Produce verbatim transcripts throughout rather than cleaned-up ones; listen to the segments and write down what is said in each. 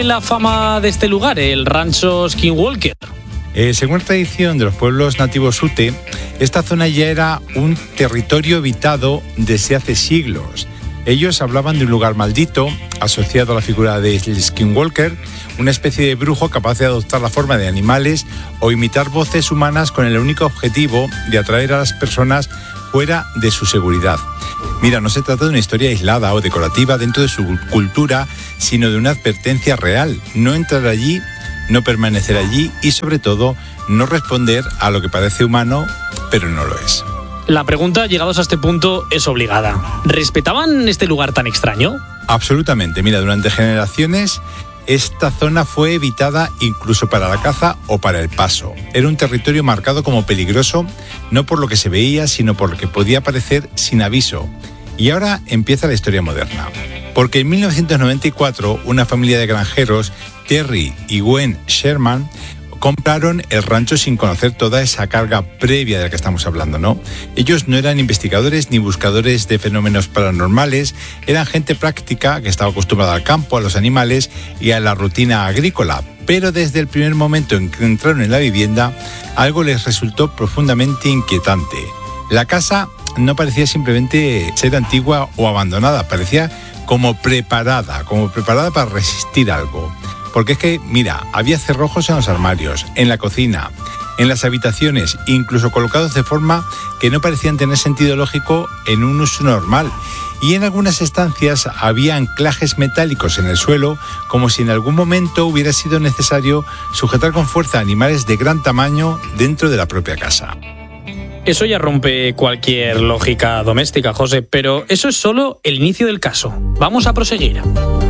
la fama de este lugar, el rancho Skinwalker? Eh, según la tradición de los pueblos nativos Ute, esta zona ya era un territorio habitado desde hace siglos. Ellos hablaban de un lugar maldito, asociado a la figura del Skinwalker, una especie de brujo capaz de adoptar la forma de animales o imitar voces humanas con el único objetivo de atraer a las personas fuera de su seguridad. Mira, no se trata de una historia aislada o decorativa dentro de su cultura, sino de una advertencia real. No entrar allí, no permanecer allí y, sobre todo, no responder a lo que parece humano, pero no lo es. La pregunta, llegados a este punto, es obligada. ¿Respetaban este lugar tan extraño? Absolutamente. Mira, durante generaciones esta zona fue evitada incluso para la caza o para el paso. Era un territorio marcado como peligroso, no por lo que se veía, sino por lo que podía aparecer sin aviso. Y ahora empieza la historia moderna. Porque en mil novecientos noventa y cuatro, una familia de granjeros, Terry y Gwen Sherman, compraron el rancho sin conocer toda esa carga previa de la que estamos hablando, ¿no? Ellos no eran investigadores ni buscadores de fenómenos paranormales, eran gente práctica que estaba acostumbrada al campo, a los animales y a la rutina agrícola. Pero desde el primer momento en que entraron en la vivienda, algo les resultó profundamente inquietante. La casa no parecía simplemente ser antigua o abandonada, parecía como preparada, como preparada para resistir algo. Porque es que, mira, había cerrojos en los armarios, en la cocina, en las habitaciones, incluso colocados de forma que no parecían tener sentido lógico en un uso normal. Y en algunas estancias había anclajes metálicos en el suelo, como si en algún momento hubiera sido necesario sujetar con fuerza a animales de gran tamaño dentro de la propia casa. Eso ya rompe cualquier lógica doméstica, José, pero eso es solo el inicio del caso. Vamos a proseguir.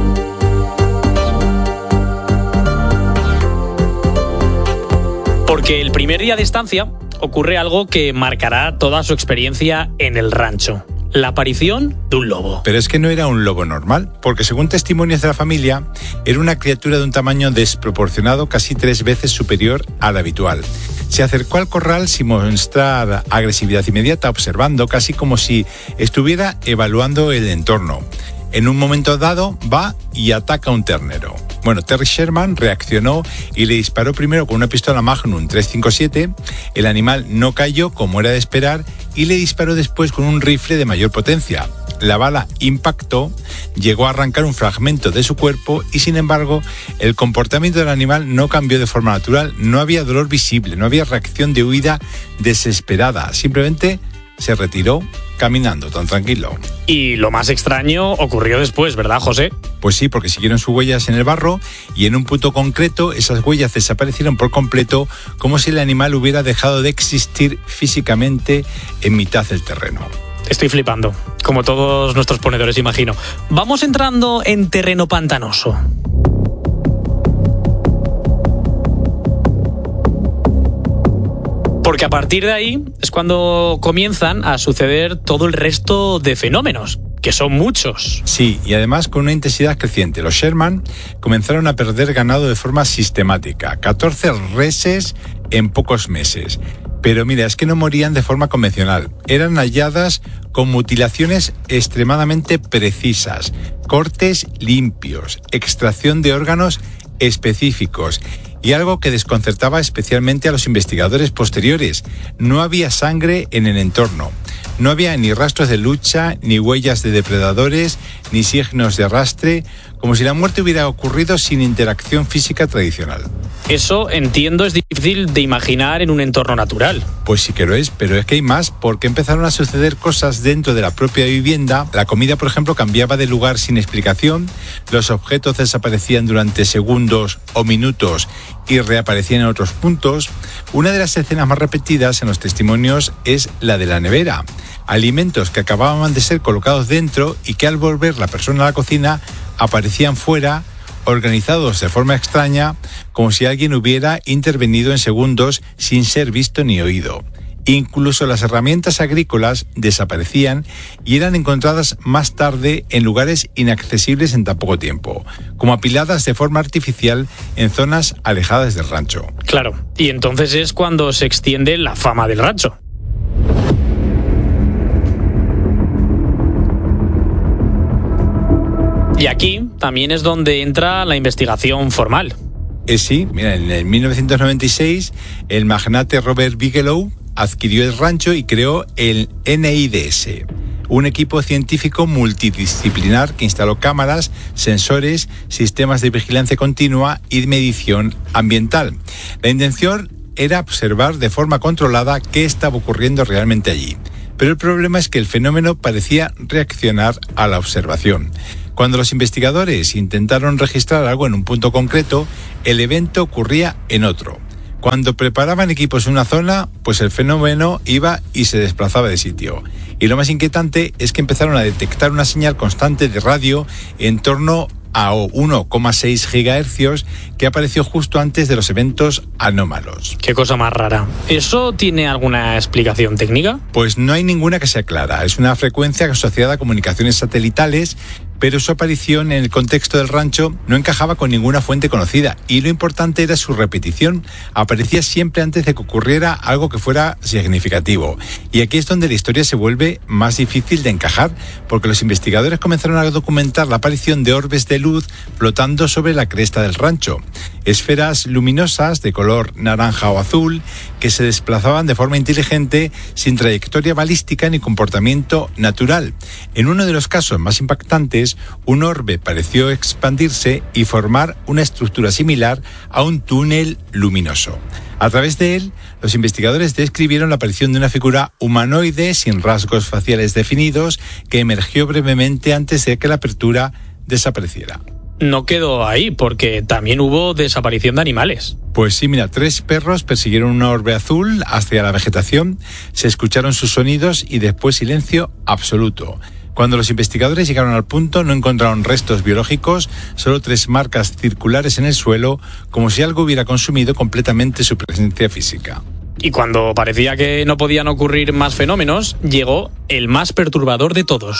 Porque el primer día de estancia ocurre algo que marcará toda su experiencia en el rancho. La aparición de un lobo. Pero es que no era un lobo normal, porque según testimonios de la familia, era una criatura de un tamaño desproporcionado, casi tres veces superior al habitual. Se acercó al corral sin mostrar agresividad inmediata, observando casi como si estuviera evaluando el entorno. En un momento dado, va y ataca a un ternero. Bueno, Terry Sherman reaccionó y le disparó primero con una pistola Magnum tres cinco siete. El animal no cayó, como era de esperar, y le disparó después con un rifle de mayor potencia. La bala impactó, llegó a arrancar un fragmento de su cuerpo y, sin embargo, el comportamiento del animal no cambió de forma natural. No había dolor visible, no había reacción de huida desesperada. Simplemente se retiró caminando tan tranquilo. Y lo más extraño ocurrió después, ¿verdad, José? Pues sí, porque siguieron sus huellas en el barro y en un punto concreto esas huellas desaparecieron por completo, como si el animal hubiera dejado de existir físicamente en mitad del terreno. Estoy flipando, como todos nuestros ponedores, imagino. Vamos entrando en terreno pantanoso. Porque a partir de ahí es cuando comienzan a suceder todo el resto de fenómenos, que son muchos. Sí, y además con una intensidad creciente. Los Sherman comenzaron a perder ganado de forma sistemática. catorce reses en pocos meses. Pero mira, es que no morían de forma convencional. Eran halladas con mutilaciones extremadamente precisas, cortes limpios, extracción de órganos específicos. Y algo que desconcertaba especialmente a los investigadores posteriores: no había sangre en el entorno. No había ni rastros de lucha, ni huellas de depredadores, ni signos de arrastre, como si la muerte hubiera ocurrido sin interacción física tradicional. Eso, entiendo, es difícil de imaginar en un entorno natural. Pues sí que lo es, pero es que hay más, porque empezaron a suceder cosas dentro de la propia vivienda. La comida, por ejemplo, cambiaba de lugar sin explicación, los objetos desaparecían durante segundos o minutos y reaparecían en otros puntos. Una de las escenas más repetidas en los testimonios es la de la nevera. Alimentos que acababan de ser colocados dentro y que al volver la persona a la cocina aparecían fuera, organizados de forma extraña, como si alguien hubiera intervenido en segundos sin ser visto ni oído. Incluso las herramientas agrícolas desaparecían y eran encontradas más tarde en lugares inaccesibles en tan poco tiempo, como apiladas de forma artificial en zonas alejadas del rancho. Claro, y entonces es cuando se extiende la fama del rancho. Y aquí también es donde entra la investigación formal. Eh, sí, mira, en el mil novecientos noventa y seis el magnate Robert Bigelow adquirió el rancho y creó el N I D S, un equipo científico multidisciplinar que instaló cámaras, sensores, sistemas de vigilancia continua y de medición ambiental. La intención era observar de forma controlada qué estaba ocurriendo realmente allí. Pero el problema es que el fenómeno parecía reaccionar a la observación. Cuando los investigadores intentaron registrar algo en un punto concreto, el evento ocurría en otro. Cuando preparaban equipos en una zona, pues el fenómeno iba y se desplazaba de sitio. Y lo más inquietante es que empezaron a detectar una señal constante de radio en torno a uno coma seis gigahercios que apareció justo antes de los eventos anómalos. Qué cosa más rara. ¿Eso tiene alguna explicación técnica? Pues no hay ninguna que sea clara. Es una frecuencia asociada a comunicaciones satelitales, pero su aparición en el contexto del rancho no encajaba con ninguna fuente conocida y lo importante era su repetición. Aparecía siempre antes de que ocurriera algo que fuera significativo. Y aquí es donde la historia se vuelve más difícil de encajar, porque los investigadores comenzaron a documentar la aparición de orbes de luz flotando sobre la cresta del rancho. Esferas luminosas de color naranja o azul que se desplazaban de forma inteligente sin trayectoria balística ni comportamiento natural. En uno de los casos más impactantes, un orbe pareció expandirse y formar una estructura similar a un túnel luminoso. A través de él, los investigadores describieron la aparición de una figura humanoide sin rasgos faciales definidos que emergió brevemente antes de que la apertura desapareciera. No quedó ahí, porque también hubo desaparición de animales. Pues sí, mira, tres perros persiguieron una orbe azul hacia la vegetación, se escucharon sus sonidos y después silencio absoluto. Cuando los investigadores llegaron al punto, no encontraron restos biológicos, solo tres marcas circulares en el suelo, como si algo hubiera consumido completamente su presencia física. Y cuando parecía que no podían ocurrir más fenómenos, llegó el más perturbador de todos.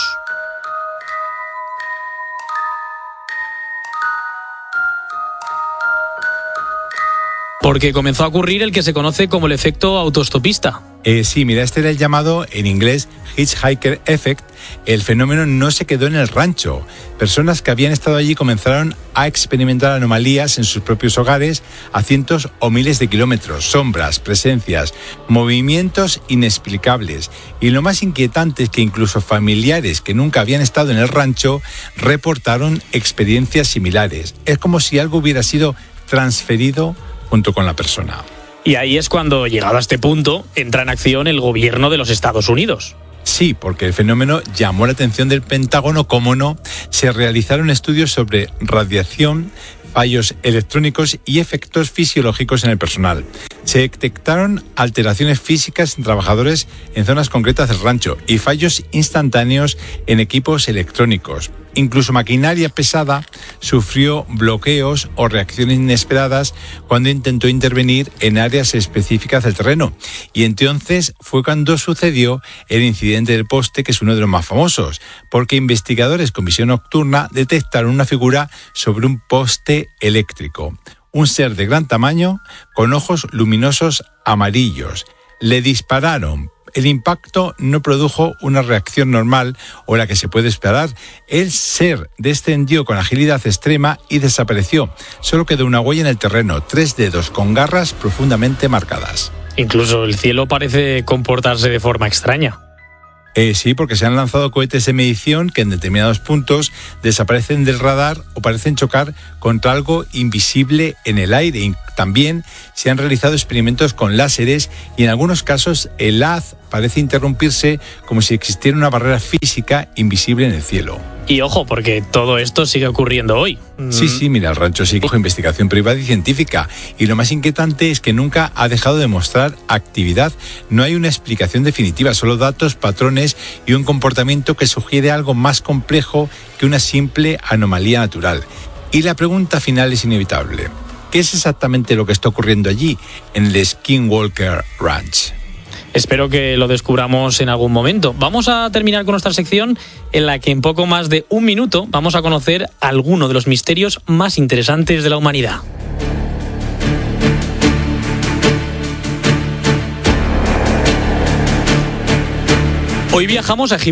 Porque comenzó a ocurrir el que se conoce como el efecto autoestopista. Eh, sí, mira, este era el llamado, en inglés, Hitchhiker Effect. El fenómeno no se quedó en el rancho. Personas que habían estado allí comenzaron a experimentar anomalías en sus propios hogares a cientos o miles de kilómetros, sombras, presencias, movimientos inexplicables. Y lo más inquietante es que incluso familiares que nunca habían estado en el rancho reportaron experiencias similares. Es como si algo hubiera sido transferido junto con la persona. Y ahí es cuando, llegado a este punto, entra en acción el gobierno de los Estados Unidos. Sí, porque el fenómeno llamó la atención del Pentágono, cómo no. Se realizaron estudios sobre radiación, fallos electrónicos y efectos fisiológicos en el personal. Se detectaron alteraciones físicas en trabajadores en zonas concretas del rancho y fallos instantáneos en equipos electrónicos. Incluso maquinaria pesada sufrió bloqueos o reacciones inesperadas cuando intentó intervenir en áreas específicas del terreno. Y entonces fue cuando sucedió el incidente del poste, que es uno de los más famosos, porque investigadores con visión nocturna detectaron una figura sobre un poste eléctrico. Un ser de gran tamaño con ojos luminosos amarillos. Le dispararon. El impacto no produjo una reacción normal o la que se puede esperar. El ser descendió con agilidad extrema y desapareció. Solo quedó una huella en el terreno, tres dedos con garras profundamente marcadas. Incluso el cielo parece comportarse de forma extraña. Eh, sí, porque se han lanzado cohetes de medición que en determinados puntos desaparecen del radar o parecen chocar contra algo invisible en el aire. Y también se han realizado experimentos con láseres y en algunos casos el haz parece interrumpirse como si existiera una barrera física invisible en el cielo. Y ojo, porque todo esto sigue ocurriendo hoy. Sí, sí, mira, el rancho sigue con investigación privada y científica. Y lo más inquietante es que nunca ha dejado de mostrar actividad. No hay una explicación definitiva, solo datos, patrones y un comportamiento que sugiere algo más complejo que una simple anomalía natural. Y la pregunta final es inevitable. ¿Qué es exactamente lo que está ocurriendo allí, en el Skinwalker Ranch? Espero que lo descubramos en algún momento. Vamos a terminar con nuestra sección en la que en poco más de un minuto vamos a conocer alguno de los misterios más interesantes de la humanidad. Hoy viajamos a Egipto.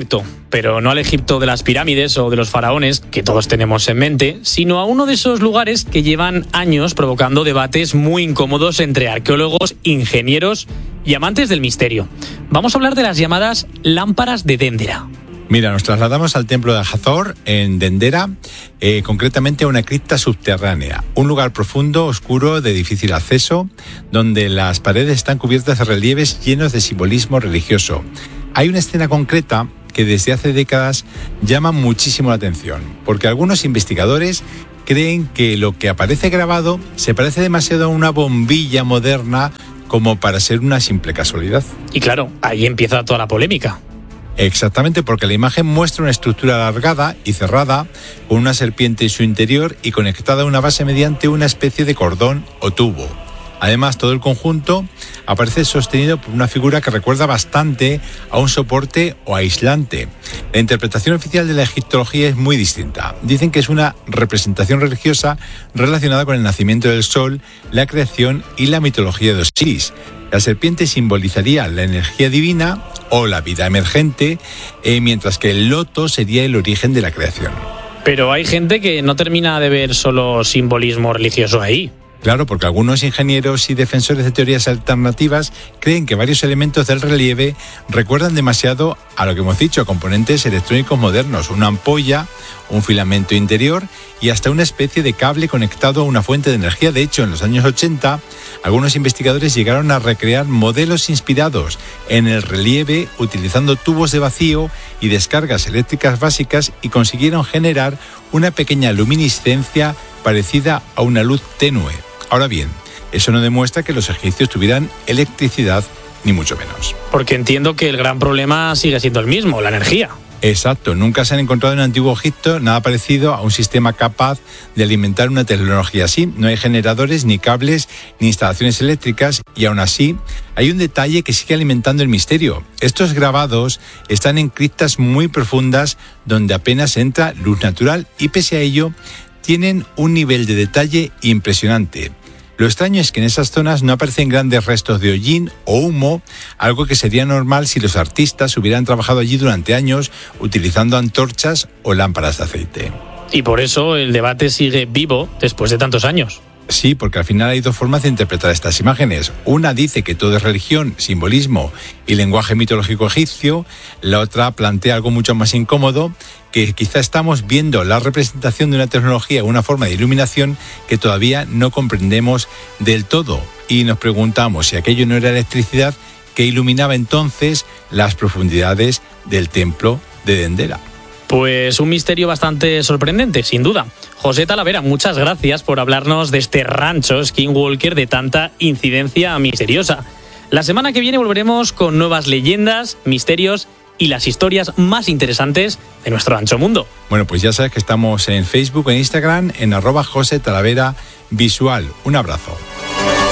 pero no al Egipto de las pirámides o de los faraones, que todos tenemos en mente, sino a uno de esos lugares que llevan años provocando debates muy incómodos entre arqueólogos, ingenieros y amantes del misterio. Vamos a hablar de las llamadas lámparas de Déndera. Mira, nos trasladamos al templo de Hathor, en Déndera, eh, concretamente a una cripta subterránea, un lugar profundo, oscuro, de difícil acceso, donde las paredes están cubiertas de relieves llenos de simbolismo religioso. Hay una escena concreta que desde hace décadas llama muchísimo la atención, porque algunos investigadores creen que lo que aparece grabado se parece demasiado a una bombilla moderna como para ser una simple casualidad. Y claro, ahí empieza toda la polémica. Exactamente, porque la imagen muestra una estructura alargada y cerrada, con una serpiente en su interior y conectada a una base mediante una especie de cordón o tubo. Además, todo el conjunto aparece sostenido por una figura que recuerda bastante a un soporte o aislante. La interpretación oficial de la egiptología es muy distinta. Dicen que es una representación religiosa relacionada con el nacimiento del sol, la creación y la mitología de Osiris. La serpiente simbolizaría la energía divina o la vida emergente, eh, mientras que el loto sería el origen de la creación. Pero hay gente que no termina de ver solo simbolismo religioso ahí. Claro, porque algunos ingenieros y defensores de teorías alternativas creen que varios elementos del relieve recuerdan demasiado a lo que hemos dicho, a componentes electrónicos modernos, una ampolla, un filamento interior y hasta una especie de cable conectado a una fuente de energía. De hecho, en los años ochenta, algunos investigadores llegaron a recrear modelos inspirados en el relieve utilizando tubos de vacío y descargas eléctricas básicas y consiguieron generar una pequeña luminiscencia parecida a una luz tenue. Ahora bien, eso no demuestra que los egipcios tuvieran electricidad, ni mucho menos. Porque entiendo que el gran problema sigue siendo el mismo, la energía. Exacto, nunca se han encontrado en el Antiguo Egipto nada parecido a un sistema capaz de alimentar una tecnología así. No hay generadores, ni cables, ni instalaciones eléctricas, y aún así hay un detalle que sigue alimentando el misterio. Estos grabados están en criptas muy profundas donde apenas entra luz natural y pese a ello tienen un nivel de detalle impresionante. Lo extraño es que en esas zonas no aparecen grandes restos de hollín o humo, algo que sería normal si los artistas hubieran trabajado allí durante años utilizando antorchas o lámparas de aceite. Y por eso el debate sigue vivo después de tantos años. Sí, porque al final hay dos formas de interpretar estas imágenes. Una dice que todo es religión, simbolismo y lenguaje mitológico egipcio. La otra plantea algo mucho más incómodo, que quizá estamos viendo la representación de una tecnología, una forma de iluminación que todavía no comprendemos del todo. Y nos preguntamos si aquello no era electricidad que iluminaba entonces las profundidades del templo de Déndera. Pues un misterio bastante sorprendente, sin duda. José Talavera, muchas gracias por hablarnos de este rancho Skinwalker de tanta incidencia misteriosa. La semana que viene volveremos con nuevas leyendas, misterios y las historias más interesantes de nuestro ancho mundo. Bueno, pues ya sabes que estamos en Facebook e Instagram en arroba José Talavera Visual. Un abrazo.